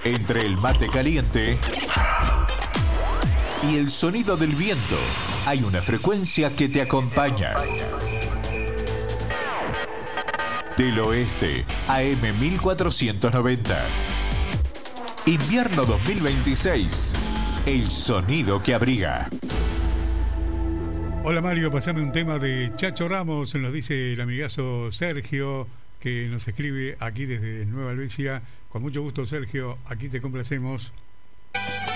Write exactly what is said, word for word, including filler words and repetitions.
Entre el mate caliente y el sonido del viento, hay una frecuencia que te acompaña. Del Oeste, A M mil cuatrocientos noventa. Invierno dos mil veintiséis. El sonido que abriga. Hola Mario, pasame un tema de Chacho Ramos, nos dice el amigazo Sergio, que nos escribe aquí desde Nueva Helvecia. Con mucho gusto, Sergio, aquí te complacemos.